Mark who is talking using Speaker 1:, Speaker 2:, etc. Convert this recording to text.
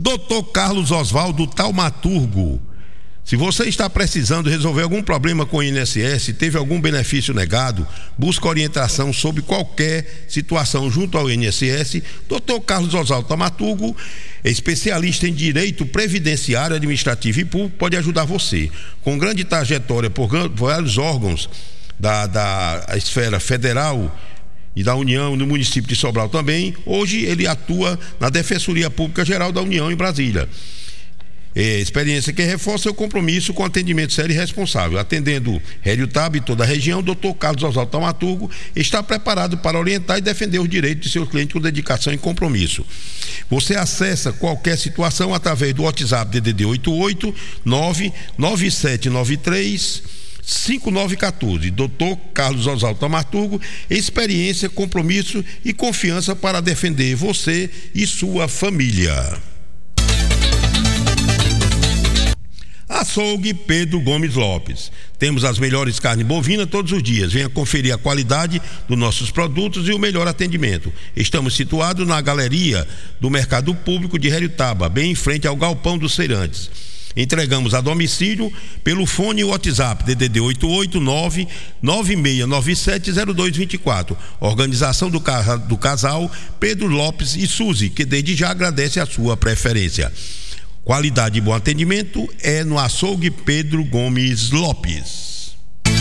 Speaker 1: Dr. Carlos Oswaldo, taumaturgo. Se você está precisando resolver algum problema com o INSS, teve algum benefício negado, busca orientação sobre qualquer situação junto ao INSS, Dr. Carlos Oswaldo Taumaturgo, especialista em direito previdenciário, administrativo e público, pode ajudar você. Com grande trajetória por vários órgãos da esfera federal e da União no município de Sobral também, hoje ele atua na Defensoria Pública Geral da União em Brasília. Experiência que reforça o compromisso com atendimento sério e responsável. Atendendo Hélio-Taba e toda a região, o Dr. Carlos Oswaldo Taumaturgo está preparado para orientar e defender os direitos de seus clientes com dedicação e compromisso. Você acessa qualquer situação através do WhatsApp DDD 88 99793 5914. Dr. Carlos Oswaldo Taumaturgo, experiência, compromisso e confiança para defender você e sua família. Açougue Pedro Gomes Lopes. Temos as melhores carnes bovinas todos os dias. Venha conferir a qualidade dos nossos produtos e o melhor atendimento. Estamos situados na galeria do Mercado Público de Hélio-Taba, bem em frente ao Galpão dos Feirantes. Entregamos a domicílio pelo fone e WhatsApp DDD 889 9697 0224. Organização do casal Pedro Lopes e Suzy, que desde já agradece a sua preferência. Qualidade e bom atendimento é no Açougue Pedro Gomes Lopes.